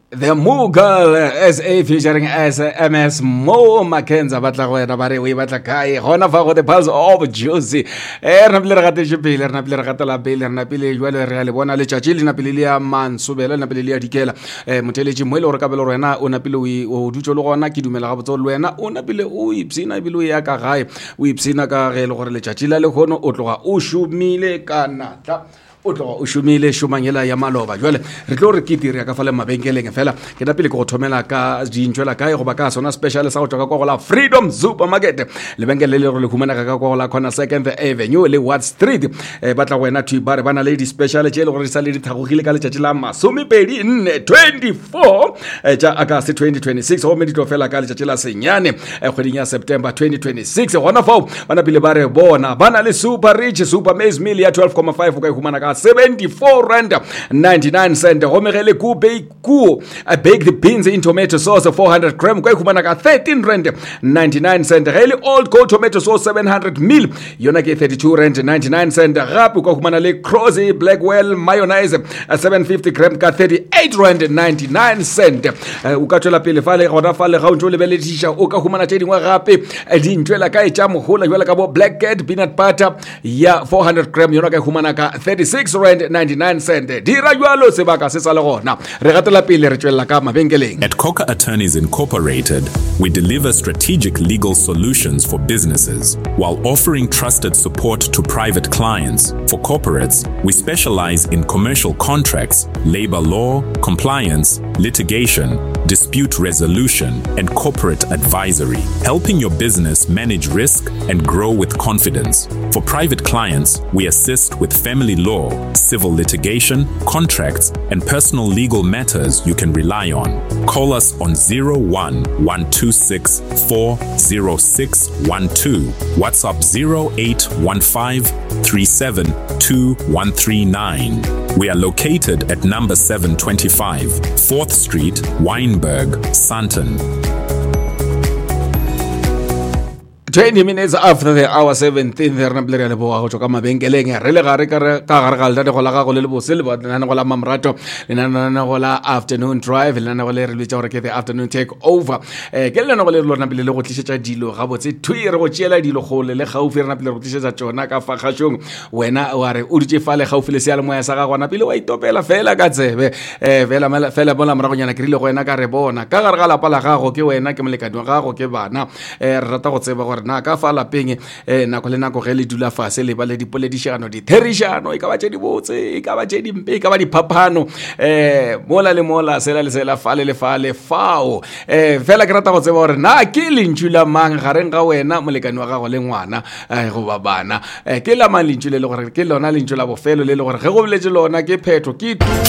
The Mughal SA featuring SMS Mo Mackenzie batla go ena bare we batla kae gona fa go the pulse of juicy rena pele re gate pele rena pele re gatela pele rena pele jwale re le bona le tšatši le na pele le ya Mansubela le na pele le ya Dikela moteletši mo ile gore ka pele rena o na pele o dutšo le gona ke dumela ga botse le wena o na pele o ipsina pele o ya ka gae o ipsina ka ge le gore le tšatši la le gono o tloga o šomile ka natla o tloga o šomile šomangela ya maloba jwale re tlo re kitiri ka fale mabenkeleng fela ke na pele go thomela ka dintšwela kae go ba ka sona special sa go tswa ka go la Freedom Supermarket lebenkele le go le humana ka go la Corner 2nd Avenue le Watt Street batla go wena thui bare bana le di special tše le go re sa le di thagogile ka letšatši la masomepedi 24 ja August 2026 go medito fela ka letšatši la senyane kgweding ya September 2026 gona fao bana pele bare bona bana le super rich super maize meal ya 12.5 go ka humana ka 74 rand 99 cent homegele ku baked beans in tomato sauce 400 gram kwa khumana ka 13 rand 99 cent gele old gold tomato sauce 700 ml yona ke 32 rand 99 cent gape kwa khumana le Crozy Blackwell mayonnaise 750 gram ka 38 rand 99 cent o ka tswela pele fa le gona fa le ga o ntse le beletisha o ka khumana tše dingwe gape di ntwela ka e tša mogola jwela ka bo black cat peanut butter ya 400 gram yona ka khumana ka 36 rand 99 cent dira jwalo sebaka se sa le gona re gatela pele re tswela ka mabenkeleng. At Coca Attorneys Incorporated, we deliver strategic legal solutions for businesses while offering trusted support to private clients. For corporates, we specialize in commercial contracts, labor law, compliance, litigation, dispute resolution, and corporate advisory, helping your business manage risk and grow with confidence. For private clients, we assist with family law, civil litigation, contracts, and personal legal matters you can rely on. Call us on 01-126-40612, WhatsApp 0815-372139. We are located at number 725, 4th Street, Wynberg, Sandton. 20 minutes after the hour 17 there na plere le bo go tsoka mabenkeleng re le gare ka gare ga le go la ga go le bose le bana go la mamrato le na go la afternoon drive le na go le re le tsa ke the afternoon take over ke le na go le lona pele le go tlisetsa dilo ga botse thui re go tšela dilo go le gaufi re na pele go tlisetsa tsona ka fa gashong wena wa re o ditse fale gaufi le se le moya sa ga gona pele wa itopela fela ka tsebe fela bona mara go nyana ke rile go wena ka re bona ka gare ga la pala gago ke wena ke molekane wa gago ke bana re rata go tseba na ka fa lapeng nako le nako ge le dula fase le ba le dipoledišano ditherišano e ka ba tše di botse e ka ba tše dimpe e ka ba diphapano mola le mola sela le sela fale le fale fao fela ke rata go tseba gore na ke lentšu la mang gareng ga wena molekane wa gago le ngwana go ba bana ke la mang lentšu le le gore ke lona lentšu la bofelo le le gore ge go boletse lona ke phetho ke